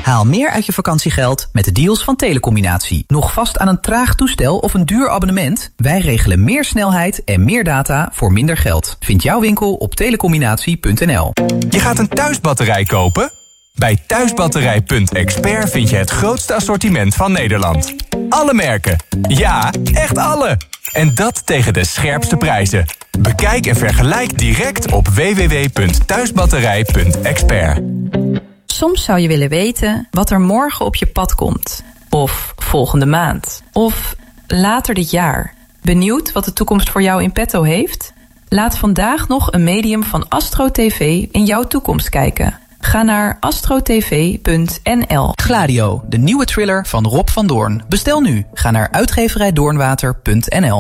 Haal meer uit je vakantiegeld met de deals van Telecombinatie. Nog vast aan een traag toestel of een duur abonnement? Wij regelen meer snelheid en meer data voor minder geld. Vind jouw winkel op telecombinatie.nl. Je gaat een thuisbatterij kopen? Bij thuisbatterij.expert vind je het grootste assortiment van Nederland. Alle merken. Ja, echt alle. En dat tegen de scherpste prijzen. Bekijk en vergelijk direct op www.thuisbatterij.expert. Soms zou je willen weten wat er morgen op je pad komt. Of volgende maand. Of later dit jaar. Benieuwd wat de toekomst voor jou in petto heeft? Laat vandaag nog een medium van Astro TV in jouw toekomst kijken. Ga naar astrotv.nl. Gladio, de nieuwe thriller van Rob van Doorn. Bestel nu. Ga naar uitgeverijdoornwater.nl.